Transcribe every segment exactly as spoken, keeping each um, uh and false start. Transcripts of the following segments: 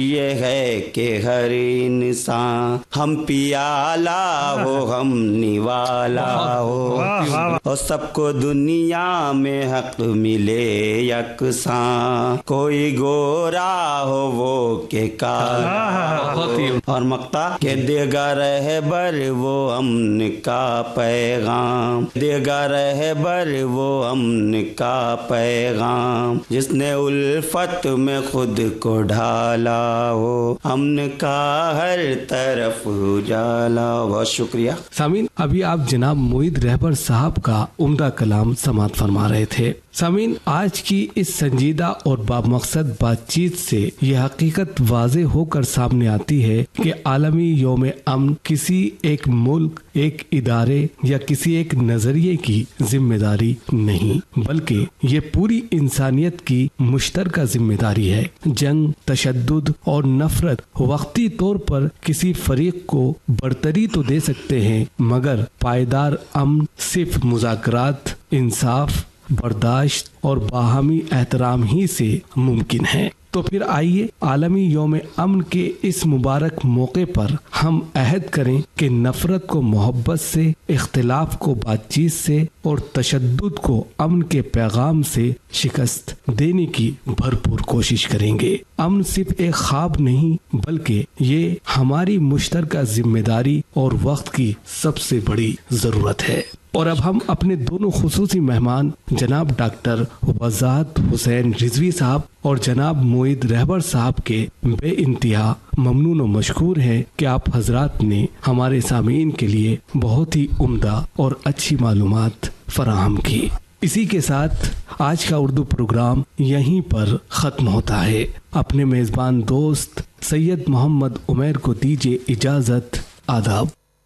یہ ہے کہ ہر انسان ہم پیالہ ہو ہم نوالا ہو اور سب کو دنیا میں حق ملے یکساں، کوئی گورا ہو وہ کہ کالا، اور مقطع کہ دے گا رہبر وہ امن کا پیغام، دے گا رہبر وہ امن کا پیغام، جس نے الفت میں خود کو ڈھالا ہو امن کا ہر طرف اجالا۔ بہت شکریہ سامعین، ابھی آپ جناب معید رہبر صاحب کا عمدہ کلام سماعت فرما رہے تھے۔ سامعین، آج کی اس سنجیدہ اور بامقصد بات چیت سے یہ حقیقت واضح ہو کر سامنے آتی ہے کہ عالمی یوم امن کسی ایک ملک، ایک ادارے یا کسی ایک نظریے کی ذمہ داری نہیں، بلکہ یہ پوری انسانیت کی مشترکہ ذمہ داری ہے۔ جنگ، تشدد اور نفرت وقتی طور پر کسی فریق کو برتری تو دے سکتے ہیں، مگر پائیدار امن صرف مذاکرات، انصاف، برداشت اور باہمی احترام ہی سے ممکن ہے۔ تو پھر آئیے عالمی یوم امن کے اس مبارک موقع پر ہم عہد کریں کہ نفرت کو محبت سے، اختلاف کو بات چیت سے اور تشدد کو امن کے پیغام سے شکست دینے کی بھرپور کوشش کریں گے۔ امن صرف ایک خواب نہیں، بلکہ یہ ہماری مشترکہ ذمہ داری اور وقت کی سب سے بڑی ضرورت ہے۔ اور اب ہم اپنے دونوں خصوصی مہمان جناب ڈاکٹر وضاحت حسین رضوی صاحب اور جناب معید رہبر صاحب کے بے انتہا ممنون و مشکور ہیں کہ آپ حضرات نے ہمارے سامعین کے لیے بہت ہی عمدہ اور اچھی معلومات فراہم کی۔ اسی کے ساتھ آج کا اردو پروگرام یہیں پر ختم ہوتا ہے۔ اپنے میزبان دوست سید محمد عمیر کو دیجیے اجازت۔ آداب۔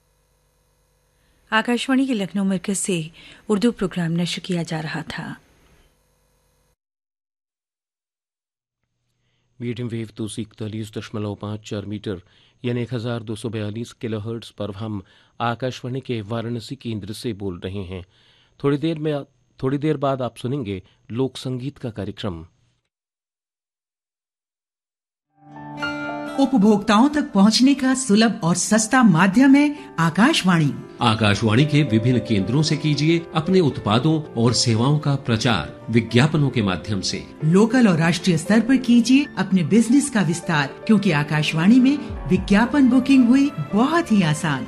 آکاشوانی کے لکھنؤ مرکز سے اردو پروگرام نشر کیا جا رہا تھا۔ میڈیم ویو دو سو اکتالیس دشملو پانچ چار میٹر یعنی ایک ہزار دو سو بیالیس کلو ہرٹز پر ہم آکاشوانی کے وارانسی کیندر سے بول رہے ہیں۔ تھوڑی دیر میں تھوڑی دیر بعد آپ سنیں گے لوک سنگیت کا کارکرم۔ उपभोक्ताओं तक पहुंचने का सुलभ और सस्ता माध्यम है आकाशवाणी। आकाशवाणी के विभिन्न केंद्रों से कीजिए अपने उत्पादों और सेवाओं का प्रचार विज्ञापनों के माध्यम से। लोकल और राष्ट्रीय स्तर पर कीजिए अपने बिजनेस का विस्तार, क्योंकि आकाशवाणी में विज्ञापन बुकिंग हुई बहुत ही आसान।